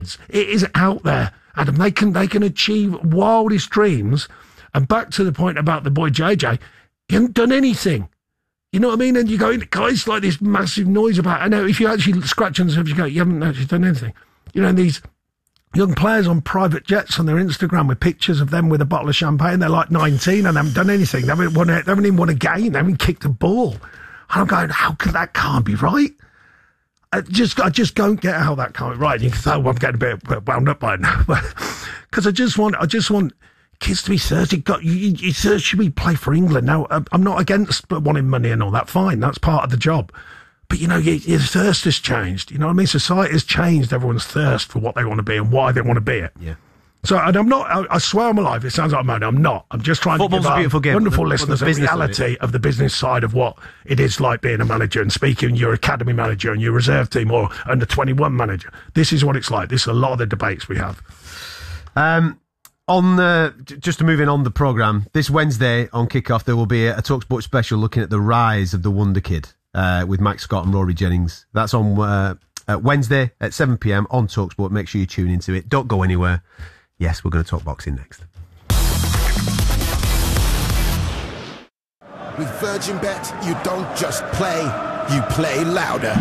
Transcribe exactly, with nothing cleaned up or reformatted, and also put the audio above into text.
It is out there, Adam. They can they can achieve wildest dreams. And back to the point about the boy J J, he hasn't done anything. You know what I mean? And you go, guys, like this massive noise about. I know if you actually scratch on yourself, you go, you haven't actually done anything. You know, these young players on private jets on their Instagram with pictures of them with a bottle of champagne. They're like nineteen and they haven't done anything. They haven't, won a, they haven't even won a game. They haven't kicked a ball. And I'm going, how can that can't be right? I just, I just don't get how that can't be right. You can say, oh, I'm getting a bit wound up by it now, because I just want, I just want kids to be thirsty. God, you, you, you should be play for England now. I'm not against wanting money and all that. Fine, that's part of the job. But you know, your, your thirst has changed. You know what I mean? Society has changed everyone's thirst for what they want to be and why they want to be it. Yeah. So, and I'm not, I, I swear I'm alive. It sounds like I'm moaning. I'm not. I'm just trying Football's to give a beautiful game. wonderful The- listeners the a business of reality of, of the business side of what it is like being a manager and speaking, your academy manager and your reserve team or under twenty-one manager. This is what it's like. This is a lot of the debates we have. Um, on the, j- just to move in on the programme, this Wednesday on Kickoff, there will be a, a TalkSport special looking at the rise of the Wonder Kid uh, with Mike Scott and Rory Jennings. That's on uh, uh, Wednesday at seven p.m. on TalkSport. Make sure you tune into it. Don't go anywhere. Yes, we're going to talk boxing next. With Virgin Bet, you don't just play, you play louder.